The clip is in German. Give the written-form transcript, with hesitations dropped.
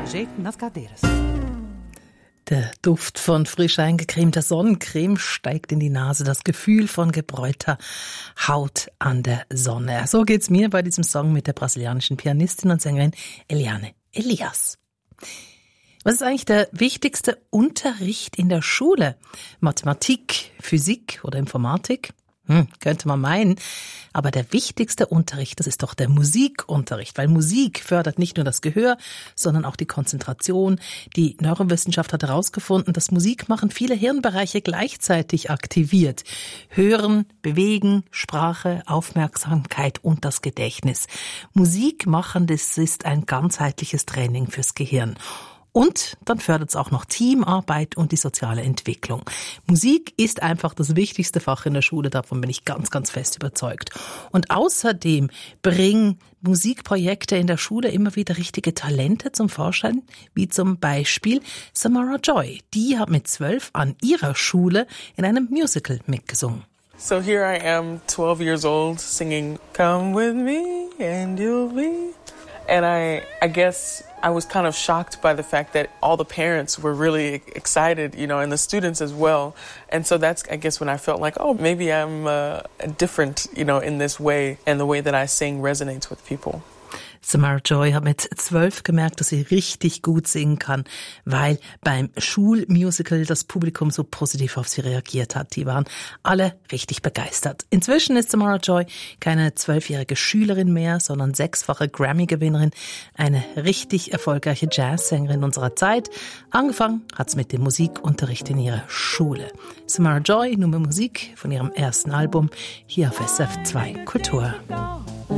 Ajeito nas cadeiras. Der Duft von frisch eingecremter Sonnencreme steigt in die Nase, das Gefühl von gebräuter Haut an der Sonne. So geht's mir bei diesem Song mit der brasilianischen Pianistin und Sängerin Eliane Elias. Was ist eigentlich der wichtigste Unterricht in der Schule? Mathematik, Physik oder Informatik? Könnte man meinen. Aber der wichtigste Unterricht, das ist doch der Musikunterricht, weil Musik fördert nicht nur das Gehör, sondern auch die Konzentration. Die Neurowissenschaft hat herausgefunden, dass Musikmachen viele Hirnbereiche gleichzeitig aktiviert. Hören, Bewegen, Sprache, Aufmerksamkeit und das Gedächtnis. Musik machen, das ist ein ganzheitliches Training fürs Gehirn. Und dann fördert es auch noch Teamarbeit und die soziale Entwicklung. Musik ist einfach das wichtigste Fach in der Schule, davon bin ich ganz, ganz fest überzeugt. Und außerdem bringen Musikprojekte in der Schule immer wieder richtige Talente zum Vorschein, wie zum Beispiel Samara Joy. Die hat mit 12 an ihrer Schule in einem Musical mitgesungen. So here I am, 12 years old, singing "Come with me and you'll be." And I guess I was kind of shocked by the fact that all the parents were really excited, you know, and the students as well. And so that's, I guess, when I felt like, oh, maybe I'm different, you know, in this way, and the way that I sing resonates with people. Samara Joy hat mit 12 gemerkt, dass sie richtig gut singen kann, weil beim Schulmusical das Publikum so positiv auf sie reagiert hat. Die waren alle richtig begeistert. Inzwischen ist Samara Joy keine 12-jährige Schülerin mehr, sondern 6-fache Grammy-Gewinnerin, eine richtig erfolgreiche Jazzsängerin unserer Zeit. Angefangen hat's mit dem Musikunterricht in ihrer Schule. Samara Joy, nur mit Musik von ihrem ersten Album, hier auf SF2 Kultur.